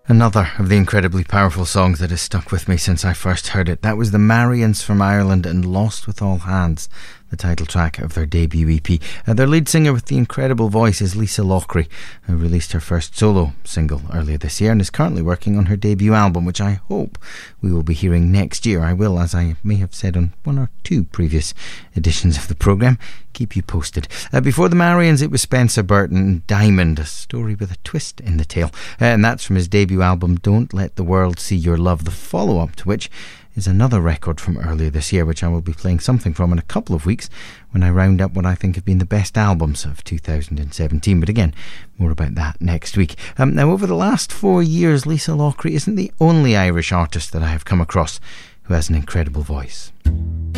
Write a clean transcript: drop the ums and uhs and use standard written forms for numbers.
Another of the incredibly powerful songs that has stuck with me since I first heard it. That was the Marians from Ireland and Lost with All Hands, the title track of their debut EP. Their lead singer with the incredible voice is Lisa Loughrey, who released her first solo single earlier this year and is currently working on her debut album, which I hope we will be hearing next year. I will, as I may have said on one or two previous editions of the programme, keep you posted. Before the Marians, it was Spencer Burton, Diamond, a story with a twist in the tale. And that's from his debut album, Don't Let the World See Your Love, the follow-up to which is another record from earlier this year, which I will be playing something from in a couple of weeks when I round up what I think have been the best albums of 2017. But again, more about that next week. Now, over the last 4 years, Lisa Loughrey isn't the only Irish artist that I have come across who has an incredible voice.